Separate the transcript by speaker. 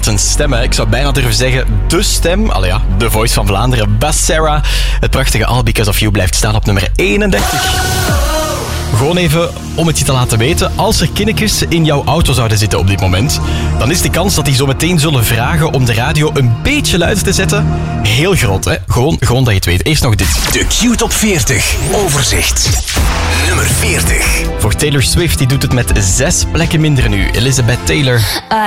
Speaker 1: een stem. Hè. Ik zou bijna durven zeggen, de stem. Allee ja, de voice van Vlaanderen. Basera. Het prachtige All Because of You blijft staan op nummer 31. Gewoon even om het je te laten weten. Als er kindertjes in jouw auto zouden zitten op dit moment, dan is de kans dat die zo meteen zullen vragen om de radio een beetje luider te zetten heel groot. Hè? Gewoon dat je het weet. Eerst nog dit.
Speaker 2: De Q-top 40. Overzicht. Nummer 40.
Speaker 1: Voor Taylor Swift, die doet het met 6 plekken minder nu. Elizabeth Taylor.